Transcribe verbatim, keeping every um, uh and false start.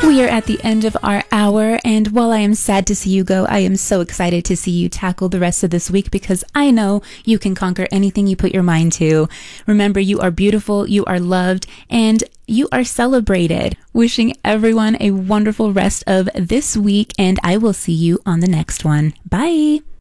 We are at the end of our hour, and while I am sad to see you go, I am so excited to see you tackle the rest of this week because I know you can conquer anything you put your mind to. Remember, you are beautiful, you are loved, and you are celebrated. Wishing everyone a wonderful rest of this week, and I will see you on the next one. Bye.